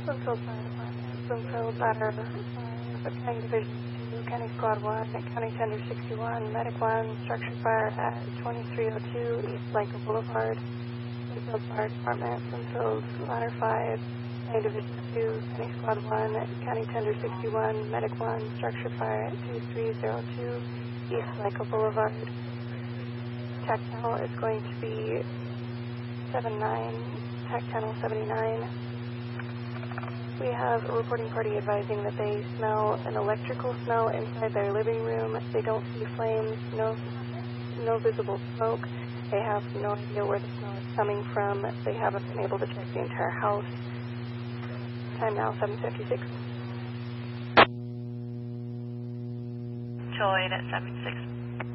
Bloomfield Fire Department, Bloomfield Ladder 5, County Division 2, County Squad 1, County Tender 61, Medic 1, structure fire at 2302 East Blanco Boulevard, Bloomfield Fire Department, Bloomfield Ladder 5, County Division 2, County Squad 1, County Tender 61, Medic 1, structure fire at 2302 East Blanco Boulevard. TAC channel is going to be 79, TAC channel 79. We have a reporting party advising that they smell an electrical smell inside their living room. They don't see flames, no visible smoke. They have no idea where the smell is coming from. They haven't been able to check the entire house. Time now, 7:56. Joy at 76.